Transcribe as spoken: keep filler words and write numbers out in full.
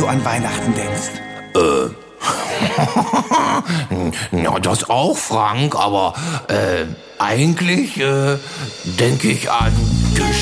an Weihnachten denkst. Äh. Ja, das auch, Frank, aber äh, eigentlich äh, denke ich an